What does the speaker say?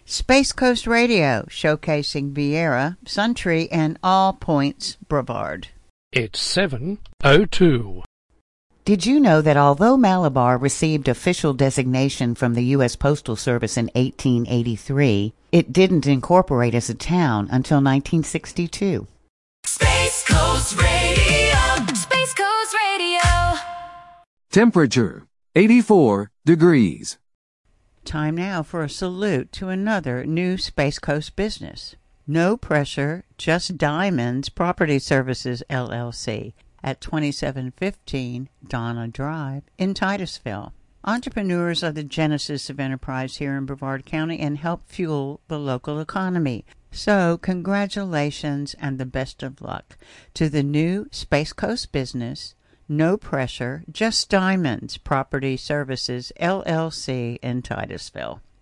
Space Coast Radio, showcasing Viera, Suntree, and All Points Brevard. It's 7:02. Did you know that although Malabar received official designation from the U.S. Postal Service in 1883, it didn't incorporate as a town until 1962? Space Coast Radio. Space Coast Radio. Temperature, 84 degrees. Time now for a salute to another new Space Coast business. No Pressure, Just Diamonds Property Services, LLC, at 2715 Donna Drive in Titusville. Entrepreneurs are the genesis of enterprise here in Brevard County and help fuel the local economy. So, congratulations and the best of luck to the new Space Coast business, No Pressure, Just Diamonds Property Services, LLC in Titusville.